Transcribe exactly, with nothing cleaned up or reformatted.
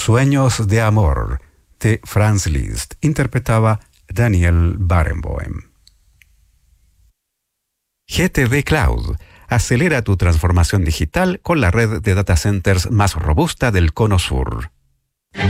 Sueños de amor, de Franz Liszt, interpretaba Daniel Barenboim. G T D Cloud. Acelera tu transformación digital con la red de data centers más robusta del Cono Sur.